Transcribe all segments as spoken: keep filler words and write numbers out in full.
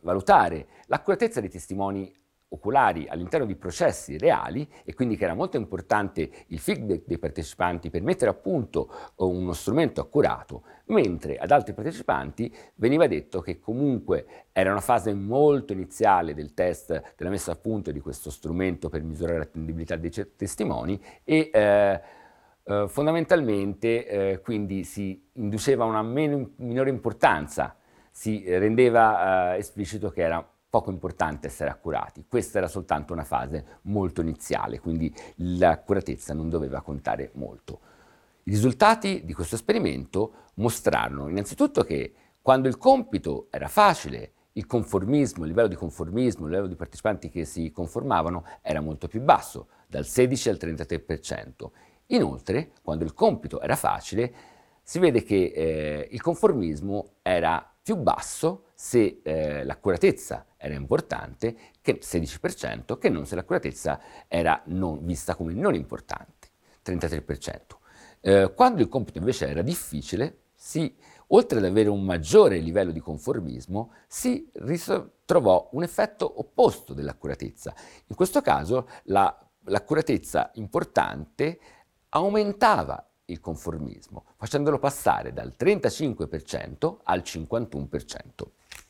valutare l'accuratezza dei testimoni oculari all'interno di processi reali e quindi che era molto importante il feedback dei partecipanti per mettere a punto uno strumento accurato, mentre ad altri partecipanti veniva detto che comunque era una fase molto iniziale del test, della messa a punto di questo strumento per misurare l'attendibilità dei testimoni e eh, eh, fondamentalmente eh, quindi si induceva una meno, minore importanza, si rendeva eh, esplicito che era poco importante essere accurati. Questa era soltanto una fase molto iniziale, quindi l'accuratezza non doveva contare molto. I risultati di questo esperimento mostrarono innanzitutto che quando il compito era facile, il conformismo, il livello di conformismo, il livello di partecipanti che si conformavano era molto più basso, dal sedici al trentatré per cento. Inoltre, quando il compito era facile, si vede che eh, il conformismo era più basso se eh, l'accuratezza era importante, che sedici per cento, che non se l'accuratezza era non, vista come non importante, trentatré per cento. Eh, quando il compito invece era difficile, si, oltre ad avere un maggiore livello di conformismo, si ritrovò un effetto opposto dell'accuratezza. In questo caso la, l'accuratezza importante aumentava il conformismo, facendolo passare dal trentacinque per cento al cinquantuno per cento.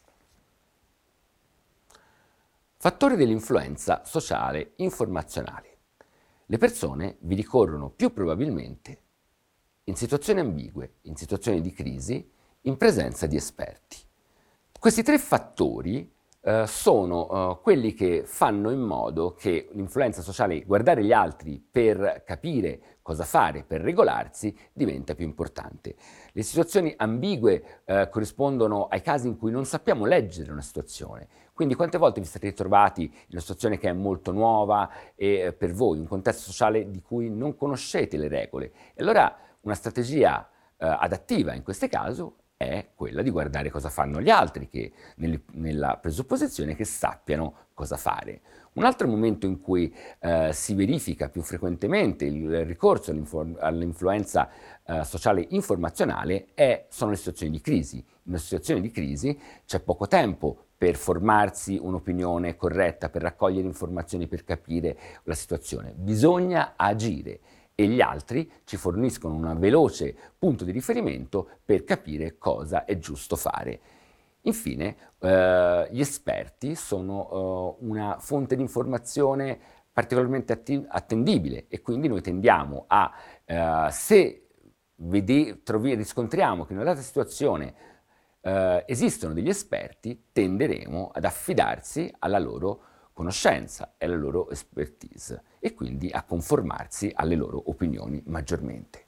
Fattori dell'influenza sociale informazionale. Le persone vi ricorrono più probabilmente in situazioni ambigue, in situazioni di crisi, in presenza di esperti. Questi tre fattori eh, sono eh, quelli che fanno in modo che l'influenza sociale, guardare gli altri per capire cosa fare, per regolarsi, diventa più importante. Le situazioni ambigue eh, corrispondono ai casi in cui non sappiamo leggere una situazione. Quindi quante volte vi siete ritrovati in una situazione che è molto nuova e eh, per voi, un contesto sociale di cui non conoscete le regole? E allora una strategia eh, adattiva in questo caso è quella di guardare cosa fanno gli altri, che nel, nella presupposizione che sappiano cosa fare. Un altro momento in cui eh, si verifica più frequentemente il ricorso all'influenza eh, sociale informazionale è, sono le situazioni di crisi. In una situazione di crisi c'è poco tempo per formarsi un'opinione corretta, per raccogliere informazioni, per capire la situazione. Bisogna agire e gli altri ci forniscono un veloce punto di riferimento per capire cosa è giusto fare. Infine, eh, gli esperti sono eh, una fonte di informazione particolarmente atti- attendibile e quindi noi tendiamo a, eh, se vede- trovi- riscontriamo che in una data situazione eh, esistono degli esperti, tenderemo ad affidarsi alla loro conoscenza e alla loro expertise e quindi a conformarsi alle loro opinioni maggiormente.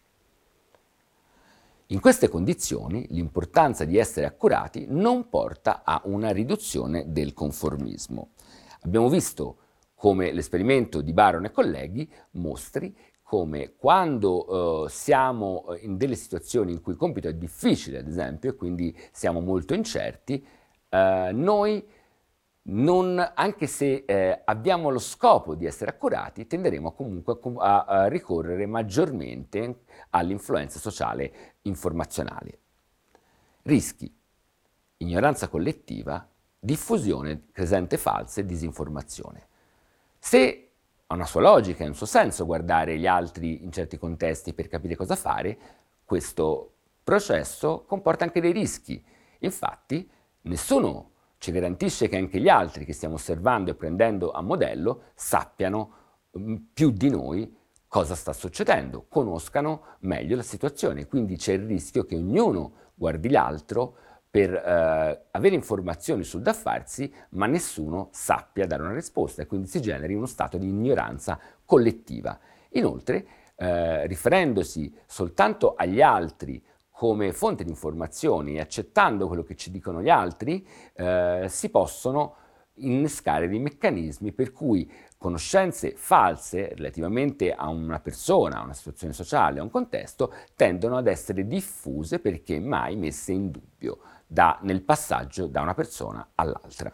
In queste condizioni l'importanza di essere accurati non porta a una riduzione del conformismo. Abbiamo visto come l'esperimento di Baron e colleghi mostri come quando eh, siamo in delle situazioni in cui il compito è difficile, ad esempio, e quindi siamo molto incerti, eh, noi Non, anche se eh, abbiamo lo scopo di essere accurati, tenderemo comunque a, a ricorrere maggiormente all'influenza sociale informazionale. Rischi: ignoranza collettiva, diffusione crescente falsa e disinformazione. Se ha una sua logica e un suo senso guardare gli altri in certi contesti per capire cosa fare, questo processo comporta anche dei rischi. Infatti, nessuno ci garantisce che anche gli altri che stiamo osservando e prendendo a modello sappiano mh, più di noi cosa sta succedendo, conoscano meglio la situazione. Quindi c'è il rischio che ognuno guardi l'altro per eh, avere informazioni sul da farsi, ma nessuno sappia dare una risposta e quindi si generi uno stato di ignoranza collettiva. Inoltre, eh, riferendosi soltanto agli altri come fonte di informazioni e accettando quello che ci dicono gli altri, eh, si possono innescare dei meccanismi per cui conoscenze false relativamente a una persona, a una situazione sociale, a un contesto, tendono ad essere diffuse perché mai messe in dubbio da, nel passaggio da una persona all'altra.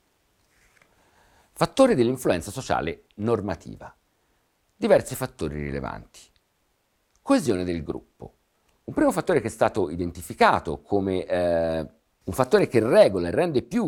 Fattori dell'influenza sociale normativa. Diversi fattori rilevanti. Coesione del gruppo. Un primo fattore che è stato identificato come eh, un fattore che regola e rende più